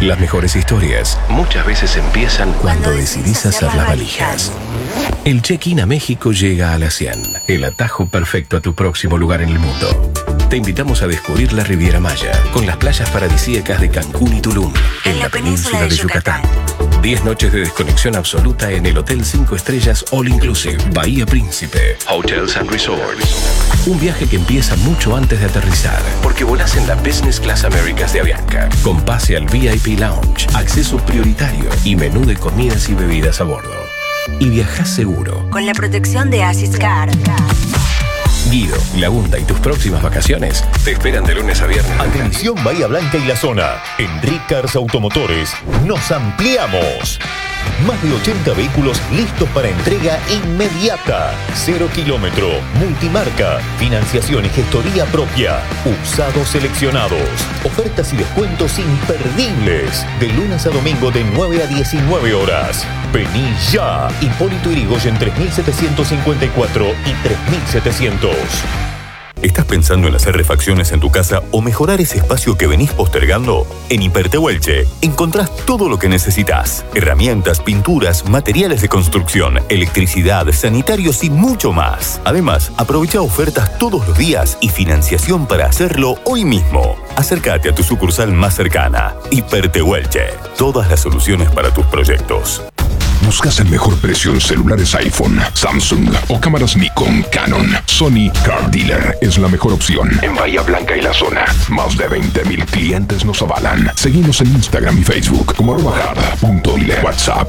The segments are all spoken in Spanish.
Las mejores historias muchas veces empiezan cuando decidís hacer las valijas. El check-in a México llega a las 100. El atajo perfecto a tu próximo lugar en el mundo. Te invitamos a descubrir la Riviera Maya, con las playas paradisíacas de Cancún y Tulum, en la península de Yucatán. 10 noches de desconexión absoluta en el Hotel 5 Estrellas All Inclusive, Bahía Príncipe, Hotels and Resorts. Un viaje que empieza mucho antes de aterrizar, porque volás en la Business Class Américas de Avianca, con pase al VIP Lounge, acceso prioritario y menú de comidas y bebidas a bordo. Y viajás seguro, con la protección de Asiscar. Guido, Lagunda y tus próximas vacaciones te esperan de lunes a viernes. Atención Bahía Blanca y la zona. En Ricars Automotores nos ampliamos. Más de 80 vehículos listos para entrega inmediata. 0 kilómetro, multimarca, financiación y gestoría propia. Usados seleccionados. Ofertas y descuentos imperdibles. De lunes a domingo de 9 a 19 horas. Vení ya. Hipólito Yrigoyen 3754 y 3700. ¿Estás pensando en hacer refacciones en tu casa o mejorar ese espacio que venís postergando? En Hipertehuelche encontrás todo lo que necesitas. Herramientas, pinturas, materiales de construcción, electricidad, sanitarios y mucho más. Además, aprovecha ofertas todos los días y financiación para hacerlo hoy mismo. Acércate a tu sucursal más cercana. Hipertehuelche. Todas las soluciones para tus proyectos. ¿Buscas el mejor precio en celulares iPhone, Samsung o cámaras Nikon, Canon? Sony Car Dealer es la mejor opción en Bahía Blanca y la zona. Más de 20,000 clientes nos avalan. Seguimos en Instagram y Facebook como @hard.dealer. WhatsApp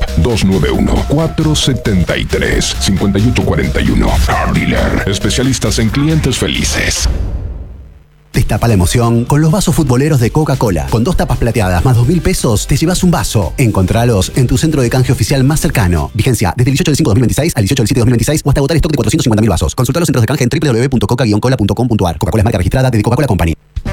291-473-5841. Car Dealer, especialistas en clientes felices. Destapa la emoción con los vasos futboleros de Coca-Cola. Con 2 tapas plateadas más 2.000 pesos, te llevas un vaso. Encontralos en tu centro de canje oficial más cercano. Vigencia desde el 18 del 5/2026 al 18 del 7/2026 o hasta agotar stock de 450.000 vasos. Consulta los centros de canje en www.coca-cola.com.ar. Coca-Cola es marca registrada de The Coca-Cola Company.